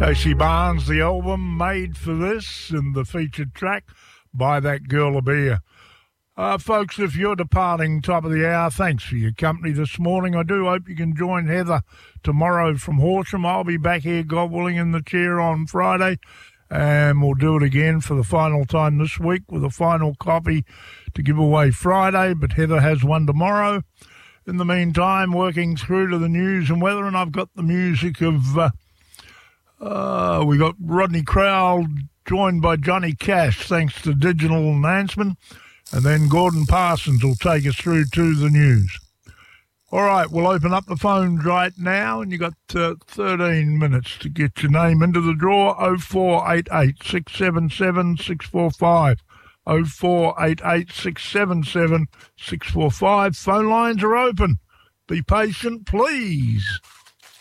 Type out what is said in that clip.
Casey Barnes, the album Made for This, and the featured track by That Girl a Beer. Folks, if you're departing top of the hour, thanks for your company this morning. I do hope you can join Heather tomorrow from Horsham. I'll be back here, God willing, in the chair on Friday, and we'll do it again for the final time this week with a final copy to give away Friday, but Heather has one tomorrow. In the meantime, working through to the news and weather, and I've got the music of... we got Rodney Crowell joined by Johnny Cash, thanks to digital announcement. And then Gordon Parsons will take us through to the news. All right, we'll open up the phones right now, and you got 13 minutes to get your name into the draw. 0488 677 645. 0488 677 645. Phone lines are open. Be patient, please.